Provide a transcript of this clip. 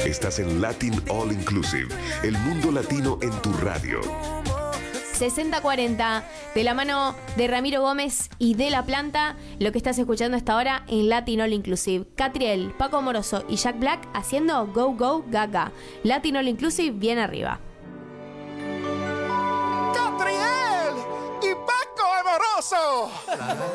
Estás en Latin All Inclusive, el mundo latino en tu radio. 60-40, de la mano de Ramiro Gómez y de La Planta, lo que estás escuchando hasta ahora en Latin All Inclusive. Catriel, Paco Moroso y Jack Black haciendo Go Go Gaga. Latin All Inclusive, bien arriba. Catriel y Paco Moroso.